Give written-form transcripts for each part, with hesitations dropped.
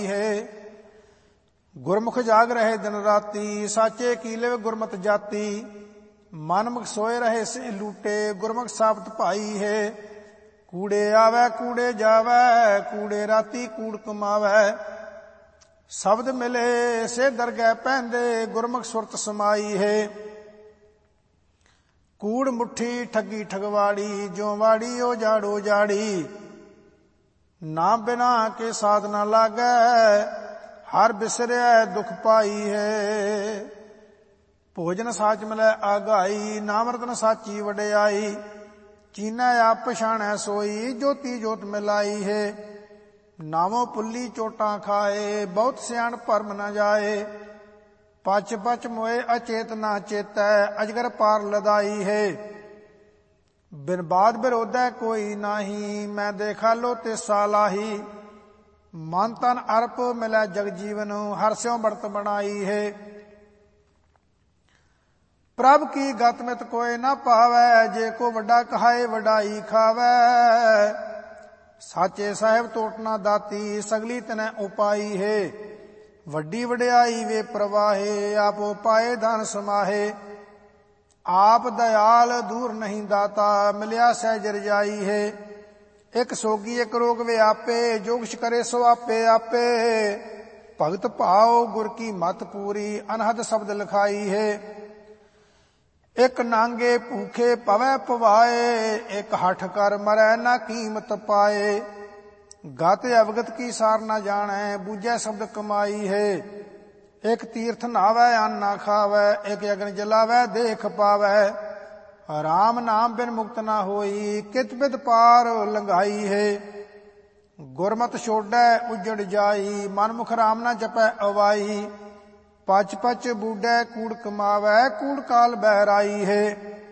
है। गुरमुख जाग रहे दिन राती, साचे की लिव गुरमत जाती। मनमुख सोए रहे से लूटे, गुरमुख साबत भाई है। कूड़े आवे कूड़े जावे, कूड़े राती कूड़ कमावे। शब्द मिले से दरगह पहंदे, गुरमुख सुरत समाई है। कूड़ मुट्ठी ठगी ठगवाड़ी, जो वाड़ी ओ जाड़ो जाड़ी। नाम बिना के साध न लागै, हर बिसरै दुख पाई है। भोजन साच मिलै आगाई, नाम रतन साची वडियाई। चीनै आप पछाणै सोई, ज्योति जोत मिलाई है। नामो पुल्ली चोटां खाए, बहुत सियाण भरम न जाए। पच पच मोए अचेत ना चेतै, अजगर पार लदाई है। बिन बाद बिरोधै कोई नाही, मैं देखा लो तिसा लाही। मन तन अर्प मिलै जग जीवन, हर स्यों बढ़त बनाई है। प्रभ की गत मित कोई न पावै, जे को वड्डा कहाए वडाई खावै। साचे साहेब टोट ना दाती, सगली तनै उपाई है। वड्डी वड्याई वे प्रवाहे, आप पाए धन समाहे। आप दयाल दूर नहीं दाता, मिलिया सहज रजाई है। एक सोगी एक रोग वे आपे, जो कुछ करे सो आपे आपे। भगत भाव गुर की मत पूरी, अनहद शब्द लिखाई है। एक नांगे भूखे पवै पवाए, एक हठ कर मरै ना कीमत पाए। गत अवगत की सार न जानै, बूझै शब्द कमाई है। एक तीर्थ नहावै अन्न ना खावै, एक यज्ञ जलावै देख पावै। राम नाम बिन मुक्त न होई, कित बिद पार लंघाई है। गुरमत छोड़ै उजड़ जाई, मनमुख राम न जपै अवाई। पच पच बूढ़ै कूड़ कमावै, कूड़ काल बहराई है।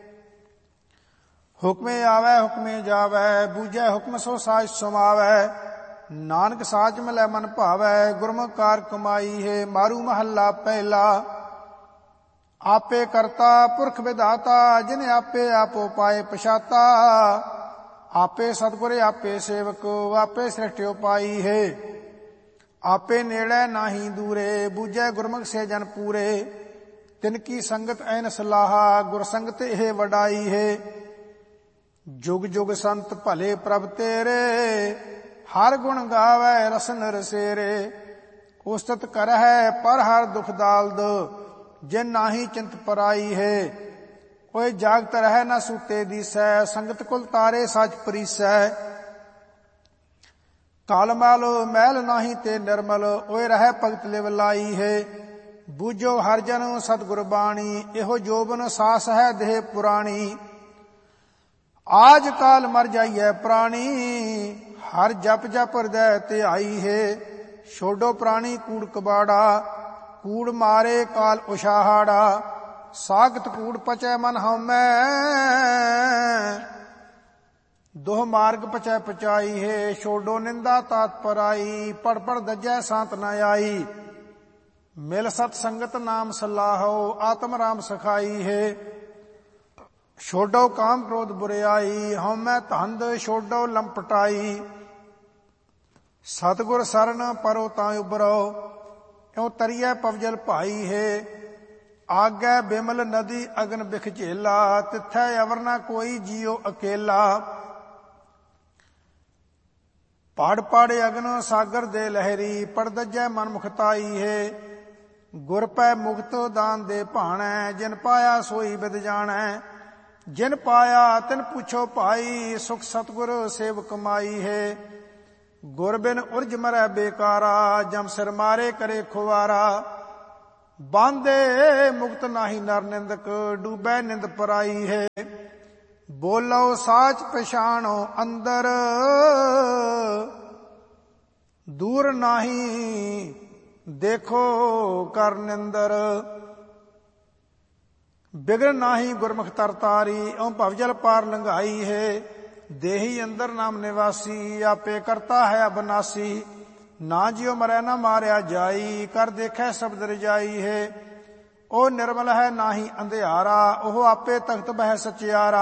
हुक्मे आवे हुक्मे जावै, बूझै हुक्म सो साज समावै। नानक साच मिलै मन भावै, गुरमुख कार कमाई है। मारू महला पहला, आपे करता पुरख विधाता। जिन आपे आपो पाए पछाता। आपे सतगुर आपे सेवक, आपे सृष्टि पाई है। आपे नेड़े नाही दूरे, बूझै गुरमुख से जन पूरे। तिनकी संगत ऐन सलाहा, गुर संगत एह वडाई है। जुग जुग संत भले प्रभ तेरे, हर गुण गावै रसन रसेरे। उस्तत करहै पर हर दुख दाल्द, जिन नाही चिंत पराई है। कोई जागत रहै न सूते दिसै, संगत कुल तारे सच परीसै। कालमल मैल नाही ते निर्मल, ओए रहै भगत लिव लाई है। बूझो हर जन सतगुर बाणी, एहो जोबन सास है देह पुराणी। आज काल मर जाइए प्राणी, हर जप जप हृदय ते आई है। छोड़ो प्राणी कूड़ कबाड़ा, कूड़ मारे काल उछाहाड़ा। सागत कूड़ पचै मन हमै, दोह मार्ग पचै पचाई है। छोड़ो निंदा तात पराई, पढ़ पढ़ दजै सांत न आई। मिल सत संगत नाम सलाहो, आत्म राम सखाई है। छोड़ो काम क्रोध बुरियाई, हमै धंध छोड़ो लंपटाई। सतगुर सरन परो तां उबरो, क्यों तरियै पवजल भाई है। आगै बिमल नदी अगन बिख झेला, तिथै अवर न कोई जियो अकेला। पड़ पड़ अगन सागर दे लहरी, पड़ दजै मन मुखताई है। गुर पै मुक्त दान दे भाणै, जिन पाया सोई बिद जाणै। जिन पाया तिन पूछो पाई, सुख सतगुर सेव कमाई है। गुर बिन उर्ज मरै बेकारा, जम सिर मारे करे खुवारा। बांधे मुक्त नाही नर निंदक, डूबे निंद पराई है। बोलो साच पछाणो अंदर, दूर नाही देखो कर निंदर। बिगड़ नाही गुरमुख तरतारी, ओं भवजल पार लंघाई है। देही अंदर नाम निवासी, आपे करता है अबनासी। ना जियो मरै न मारिया जाई, कर देखै शब्द रजाई है। ओ निर्मल है नाही अंधियारा, ओह आपे तख्त बह सचियारा।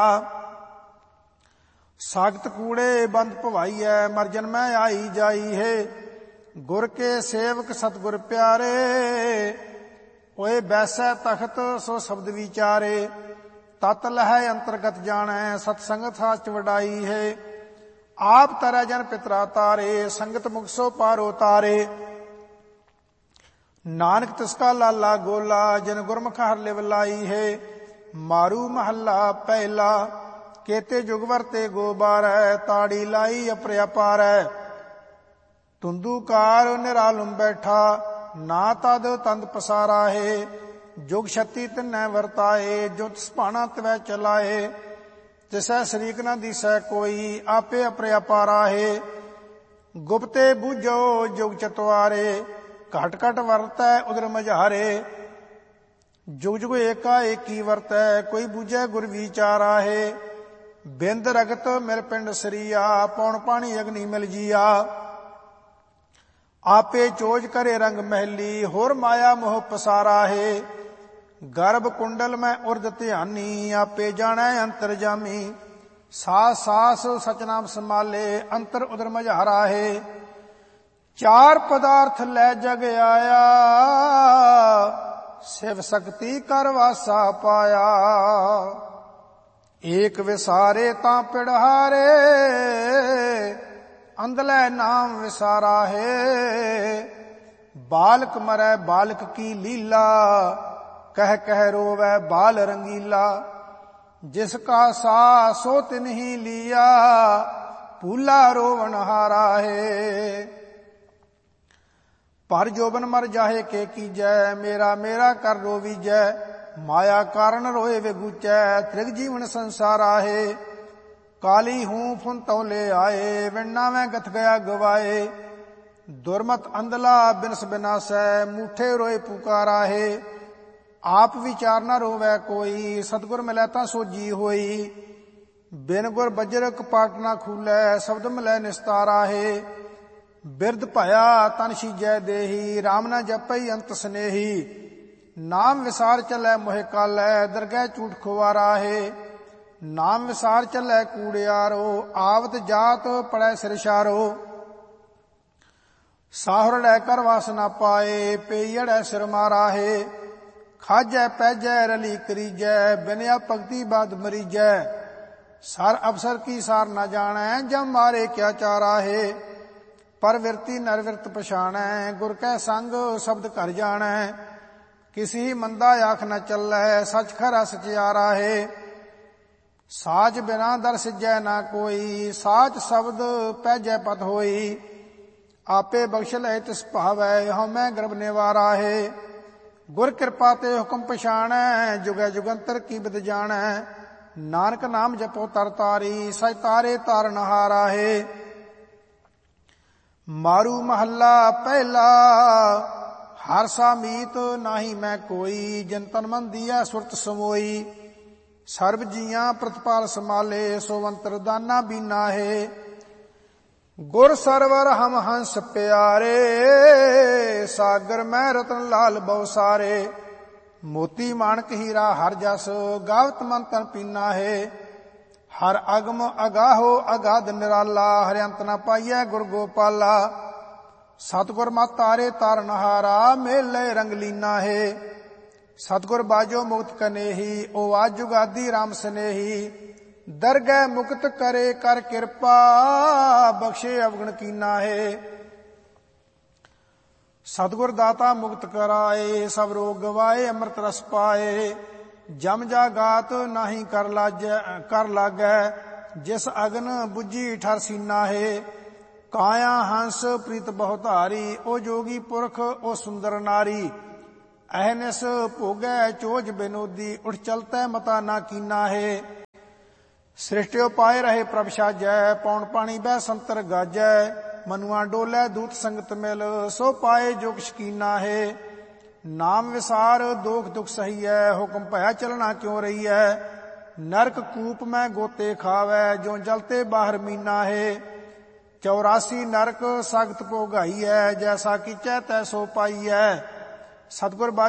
सागत कूड़े बंद भवाई है, मर जन्मै आई जाई है। ਗੁਰ ਕੇ ਸੇਵਕ ਸਤਿਗੁਰ ਪਿਆਰੇ, ਓਏ ਬੈਸੈ ਤਖਤ ਸੋ ਸ਼ਬਦ ਵਿਚਾਰੇ। ਤਤ ਲਹੈ ਅੰਤਰਗਤ ਜਾਣੈ, ਸਤ ਸੰਗਤ ਸਾਚ ਵਡਾਈ ਹੈ। ਆਪ ਤਰੈ ਜਨ ਪਿਤਰਾ ਤਾਰੇ, ਸੰਗਤ ਮੁਖ ਸੋ ਪਾਰੋ ਤਾਰੇ। ਨਾਨਕ ਤਿਸਕਾ ਲਾਲਾ ਗੋਲਾ, ਜਿਨ ਗੁਰਮੁਖ ਹਰਿ ਲਿਵ ਲਾਈ ਹੈ। ਮਾਰੂ ਮਹੱਲਾ ਪਹਿਲਾ, ਕੇਤੇ ਜੁਗ ਵਰਤੇ ਗੋਬਾਰੈ, ਤਾੜੀ ਲਾਈ ਅਪਰਿ ਅਪਾਰੈ। ਤੁੰਦੂਕਾਰ ਨਿਰਾਲਮ ਬੈਠਾ, ਨਾ ਤਦ ਤੰਦ ਪਸਾਰਾ ਹੈ। ਜੁਗ ਛਤੀ ਤਿਨੈ ਵਰਤਾਏ, ਜੋ ਤਿਸ ਭਾਣਾ ਤਵੈ ਚਲਾਏ। ਤਿਸੈ ਸ਼ਰੀਕ ਨ ਦੀਸੈ ਕੋਈ, ਆਪੇ ਅਪਰਿ ਅਪਾਰਾ ਹੈ। ਗੁਪਤੇ ਬੂਝੋ ਜੁਗ ਚਤਵਾਰੇ, ਘਟ ਘਟ ਵਰਤੈ ਉਦਰ ਮਝਾਰੇ। ਜੁਗ ਜੁਗ ਏਕਾ ਏਕੀ ਵਰਤੈ, ਕੋਈ ਬੂਝੈ ਗੁਰ ਵਿਚਾਰਾ ਹੈ। ਬਿੰਦ ਰਗਤ ਮਿਲ ਪਿੰਡ ਸਰੀਆ, ਪੌਣ ਪਾਣੀ ਅਗਨੀ ਮਿਲ ਜੀਆ। ਆਪੇ ਚੋਜ ਕਰੇ ਰੰਗ ਮਹਿਲੀ, ਹੋਰ ਮਾਇਆ ਮੋਹ ਪਸਾਰਾ ਹੈ। ਗਰਭ ਕੁੰਡਲ ਮੈਂ ਉਰਦ ਧਿਆਨੀ, ਆਪੇ ਜਾਣੈ ਅੰਤਰ ਜਾਮੀ। ਸਾਸ ਸਾਸ ਸਚਨਾਮ ਸੰਭਾਲੇ, ਅੰਤਰ ਉਦਰ ਮਝਾਰਾ ਹੈ। ਚਾਰ ਪਦਾਰਥ ਲੈ ਜਗ ਆਇਆ, ਸਿਵ ਸ਼ਕਤੀ ਕਰ ਵਾਸਾ ਪਾਇਆ। ਏਕ ਵਿਸਾਰੇ ਤਾਂ ਪਿੜਹਾਰੇ, ਅੰਧਲੇ ਨਾਮ ਵਿਸਾਰਾ ਹੈ। ਬਾਲਕ ਮਰੈ ਬਾਲਕ ਕੀ ਲੀਲਾ, ਕਹਿ ਕਹਿ ਰੋਵੈ ਬਾਲ ਰੰਗੀਲਾ। ਜਿਸ ਕਾ ਸਾ ਸੋ ਤਿਨਹੀ ਲੀਆ, ਭੂਲਾ ਰੋਵਣ ਹਾਰਾ ਹੈ। ਪਰ ਜੋਬਨ ਮਰ ਜਾਹੇ ਕੇ ਕੀਜੈ, ਮੇਰਾ ਮੇਰਾ ਕਰ ਰੋਵੀਜੈ। ਮਾਇਆ ਕਾਰਨ ਰੋਏ ਵਿਗੂਚੈ, ਤ੍ਰਿਗ ਜੀਵਨ ਸੰਸਾਰਾ ਹੈ। ਕਾਲੀ ਹੂੰ ਫੁਨ ਤੌਲੇ ਆਏ, ਵਿਣਨਾ ਮੈਂ ਗਥ ਗਿਆ ਗਵਾਏ। ਦੁਰਮਤ ਅੰਧਲਾ ਬਿਨਸ ਬਿਨਾਸੈ, ਮੂਠੇ ਰੋਏ ਪੁਕਾਰਾ ਹੈ। ਆਪ ਵਿਚਾਰ ਨ ਰੋਵੈ ਕੋਈ, ਸਤਿਗੁਰ ਮਿਲੈ ਤਾਂ ਸੋਜੀ ਹੋਈ। ਬਿਨ ਗੁਰ ਬਜਰ ਕਪਾਟ ਨਾ ਖੂਲੈ, ਸ਼ਬਦ ਮਿਲੈ ਨਿਸਤਾਰਾ ਹੈ। ਬਿਰਧ ਭਇਆ ਤਨ ਸੀਜੈ ਦੇਹੀ, ਰਾਮ ਨ ਜਪਈ ਅੰਤ ਸਨੇਹੀ। ਨਾਮ ਵਿਸਾਰ ਚਲੈ ਮੋਹਿ ਕਾਲੈ, ਦਰਗਹਿ ਝੂਠ ਖੁਆਰਾ ਹੈ। ਨਾਮ ਵਿਸਾਰ ਚੱਲੈ ਕੂੜਿਆਰੋ, ਆਵਤ ਜਾਤ ਪੜੈ ਸਿਰਸ਼ਾਰੋ। ਸਾਹੁਰੜੈ ਕਰ ਵਾਸ ਨਾ ਪਾਏ, ਪੇਈੜੈ ਸਿਰ ਮਾਰਾ ਹੈ। ਖਾਜੈ ਪੈਜੈ ਰਲੀ ਕਰੀਜੈ, ਬਿਨਿਆ ਭਗਤੀ ਬਾਦ ਮਰੀਜੈ। ਸਰ ਅਵਸਰ ਕੀ ਸਾਰ ਨਾ ਜਾਣੈ, ਜਮ ਮਾਰੇ ਕਿਆ ਚਾਰਾ ਹੈ। ਪਰਵਿਰਤੀ ਨਰਵਿਰਤ ਪਛਾਣੈ, ਗੁਰ ਕੈ ਸੰਗ ਸ਼ਬਦ ਘਰ ਜਾਣੈ। ਕਿਸੀ ਮੰਦਾ ਆਖ ਨ ਚੱਲੈ, ਸਚ ਖਰਾ ਸਚਿਆਰਾ ਹੈ। ਸਾਚ ਬਿਨਾ ਦਰ ਸਿਜੈ ਨਾ ਕੋਈ, ਸਾਚ ਸ਼ਬਦ ਪੈਜੈ ਪਤ ਹੋਈ। ਆਪੇ ਬਖਸ਼ ਲਏ ਤਿਸ ਭਾਵੈ, ਹਉਮੈ ਗਰਭ ਨਿਵਾਰਾ ਹੈ। ਗੁਰ ਕਿਰਪਾ ਤੇ ਹੁਕਮ ਪਛਾਣੈ, ਜੁਗੈ ਜੁਗੰਤਰ ਕੀ ਬਿਦ ਜਾਣੈ। ਨਾਨਕ ਨਾਮ ਜਪੋ ਤਰ ਤਾਰੀ, ਸਚ ਤਾਰੇ ਤਾਰਨ ਹਾਰਾ ਹੈ। ਮਾਰੂ ਮਹੱਲਾ ਪਹਿਲਾ, ਹਰ ਸਾ ਮੀਤ ਨਾਹੀ ਮੈਂ ਕੋਈ। ਜਿਨ ਤਨ ਮਨ ਦੀਐ ਸੁਰਤ ਸਮੋਈ। ਸਰਬ ਜੀਆਂ ਪ੍ਰਤਪਾਲ ਸੰਭਾਲੇ, ਸੋਵੰਤਰ ਦਾਨਾ ਬੀਨਾ ਹੈ। ਗੁਰ ਸਰਵਰ ਹਮ ਹੰਸ ਪਿਆਰੇ, ਸਾਗਰ ਮੈਂ ਰਤਨ ਲਾਲ ਬਹੁ ਸਾਰੇ। ਮੋਤੀ ਮਾਣਕ ਹੀਰਾ ਹਰ ਜਸ, ਗਾਵਤ ਮਨ ਤਨ ਪੀਨਾ ਹੈ। ਹਰ ਅਗਮ ਅਗਾਹੋ ਅਗਾਧ ਨਿਰਾਲਾ, ਹਰਿ ਅੰਤ ਨ ਪਾਈਐ ਗੁਰ ਗੋਪਾਲਾ। ਸਤਿਗੁਰ ਮਤ ਤਾਰੇ ਤਾਰਨ ਹਾਰਾ, ਮੇਲ ਲਏ ਰੰਗ ਲੀਨਾ ਹੈ। ਸਤਿਗੁਰ ਬਾਜੋ ਮੁਕਤ ਕਨੇਹੀ, ਓ ਆਜ ਜੁਗਾਦੀ ਰਾਮ ਸਨੇਹੀ। ਦਰਗਹਿ ਮੁਕਤ ਕਰੇ ਕਰ ਕਿਰਪਾ, ਬਖਸ਼ੇ ਅਵਗਣ ਕੀਨਾ ਹੈ। ਸਤਿਗੁਰ ਦਾਤਾ ਮੁਕਤ ਕਰਾਏ, ਸਭ ਰੋਗ ਗਵਾਏ ਅੰਮ੍ਰਿਤ ਰਸ ਪਾਏ। ਜਮ ਜਾਗਾਤ ਨਾਹੀ ਕਰ ਲਾਗੈ, ਜਿਸ ਅਗਨ ਬੁਝੀ ਠਰ ਸੀਨਾ ਹੈ। ਕਾਇਆ ਹੰਸ ਪ੍ਰੀਤ ਬਹੁ ਧਾਰੀ, ਓ ਜੋਗੀ ਪੁਰਖ ਓ ਸੁੰਦਰ ਨਾਰੀ। ਅਹਨਿਸ ਭੋਗੈ ਚੋਜ ਬਿਨੋਦੀ, ਉਠ ਚਲਤੈ ਮਤਾ ਨਾ ਕੀਨਾ ਹੈ। ਸ੍ਰਿਸ਼ਟਿਓ ਪਾਏ ਰਹੇ ਪ੍ਰਭ ਸਾਜੈ, ਪੌਣ ਪਾਣੀ ਬਹਿ ਸੰਤਰ ਗਾਜੈ। ਮਨੁਆ ਡੋਲੇ ਦੂਤ ਸੰਗਤ ਮਿਲ, ਸੋ ਪਾਏ ਜੋ ਸ਼ਕੀਨਾ ਹੈ। ਨਾਮ ਵਿਸਾਰ ਦੋਖ ਦੁਖ ਸਹੀਐ, ਹੁਕਮ ਭਇਆ ਚਲਣਾ ਕਿਉ ਰਹੀਐ। ਨਰਕ ਕੂਪ ਮੈਂ ਗੋਤੇ ਖਾਵੈ, ਜੋ ਜਲਤੇ ਬਾਹਰ ਮੀਨਾ ਹੈ। 84 ਨਰਕ ਸਖਤ ਭੋਗਾਈਐ, ਜੈਸਾ ਕੀਚੈ ਤੈਸੋ ਪਾਈਐ। ਸਤਿਗੁਰ